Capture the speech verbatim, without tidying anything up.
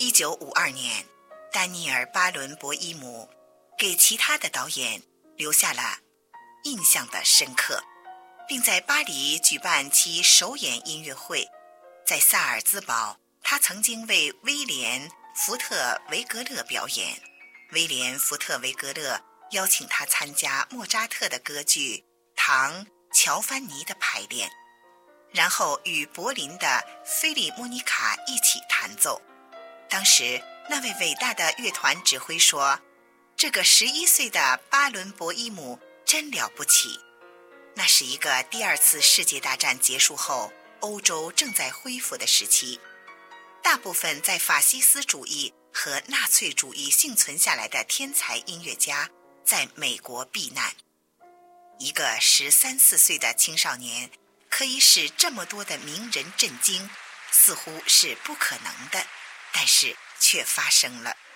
一九五二年，丹尼尔·巴伦博伊姆给其他的导演留下了印象的深刻，并在巴黎举办其首演音乐会。在萨尔兹堡，他曾经为威廉·福特维格勒表演，威廉·福特维格勒邀请他参加莫扎特的歌剧《唐·乔凡尼》的排练，然后与柏林的菲利莫尼卡一起弹奏。当时那位伟大的乐团指挥说，这个十一岁的巴伦博伊姆真了不起。那是一个第二次世界大战结束后欧洲正在恢复的时期，大部分在法西斯主义和纳粹主义幸存下来的天才音乐家在美国避难。一个十三四岁的青少年可以使这么多的名人震惊，似乎是不可能的，但是却发生了。